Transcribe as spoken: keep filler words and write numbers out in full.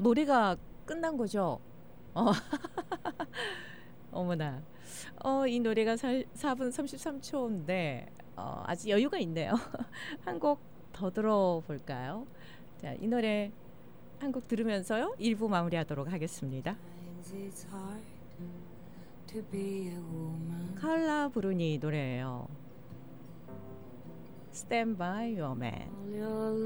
노래가 끝난 거죠? 어. 어머나. 어 이 노래가 살 사 분 삼십삼 초인데 어 아직 여유가 있네요. 한 곡 더 들어볼까요? 자, 이 노래 한 곡 들으면서요. 일 부 마무리하도록 하겠습니다. It's hard to be a woman. 칼라 브루니 노래예요. Stand by your man. All your